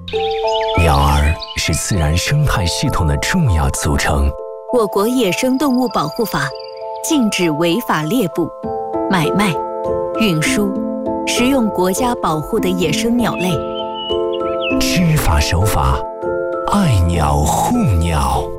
鸟儿是自然生态系统的重要组成。 我国野生动物保护法禁止违法猎捕、买卖、运输、食用国家保护的野生鸟类。 知法守法，爱鸟护鸟。